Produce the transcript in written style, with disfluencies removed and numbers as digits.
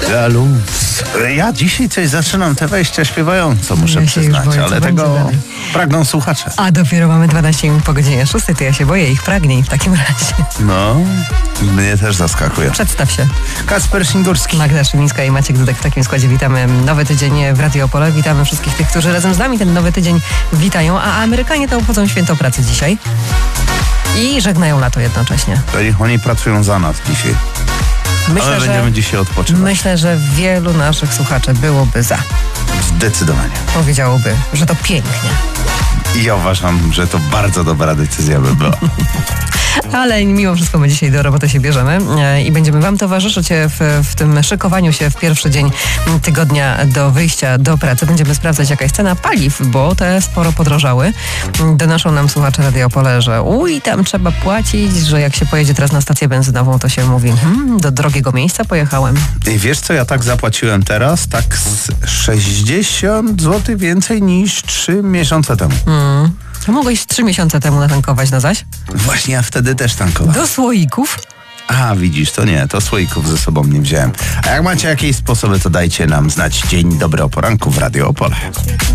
Galus. Ja dzisiaj coś zaczynam te wejścia śpiewająco, muszę przyznać, ale tego pragną słuchacze. A dopiero mamy 12 minut po godzinie 6, to ja się boję ich pragnień w takim razie. No, mnie też zaskakuje. Przedstaw się. Kacper Szingurski. Magda Szymińska i Maciek Dudek. W takim składzie witamy nowy tydzień w Radio Opole. Witamy wszystkich tych, którzy razem z nami ten nowy tydzień witają, a Amerykanie to obchodzą święto pracy dzisiaj. I żegnają lato jednocześnie. To niech oni pracują za nas dzisiaj. Ale będziemy dzisiaj odpoczywać. Myślę, że wielu naszych słuchaczy byłoby za. Zdecydowanie. Powiedziałoby, że to pięknie. I ja uważam, że to bardzo dobra decyzja by była. Ale mimo wszystko my dzisiaj do roboty się bierzemy i będziemy wam towarzyszyć w tym szykowaniu się w pierwszy dzień tygodnia do wyjścia do pracy. Będziemy sprawdzać, jaka jest cena paliw, bo te sporo podrożały. Donoszą nam słuchacze Radio Opole, że tam trzeba płacić, że jak się pojedzie teraz na stację benzynową, to się mówi, do drogiego miejsca pojechałem. I wiesz co, ja tak zapłaciłem teraz? Tak z 60 zł więcej niż 3 miesiące temu. To mogłeś 3 miesiące temu natankować na zaś? Właśnie ja wtedy też tankowałem. Do słoików? A, widzisz, to nie, to słoików ze sobą nie wziąłem. A jak macie jakieś sposoby, to dajcie nam znać. Dzień dobry o poranku w Radio Opole.